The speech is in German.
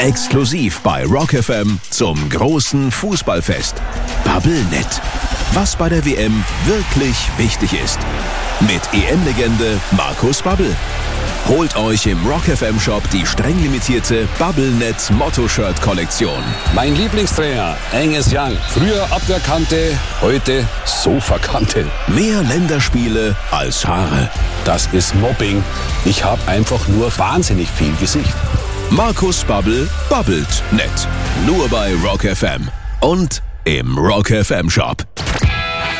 Exklusiv bei Rock FM zum großen Fußballfest. Bubblenet. Was bei der WM wirklich wichtig ist. Mit EM-Legende Markus Babbel. Holt euch im Rock FM Shop die streng limitierte Bubblenet Motto-Shirt-Kollektion. Mein Lieblingstrainer, Angus Young. Früher Abwehrkante, heute Sofakante. Mehr Länderspiele als Haare. Das ist Mobbing. Ich habe einfach nur wahnsinnig viel Gesicht. Markus Babbel babbelt nett. Nur bei Rock FM und im Rock FM Shop.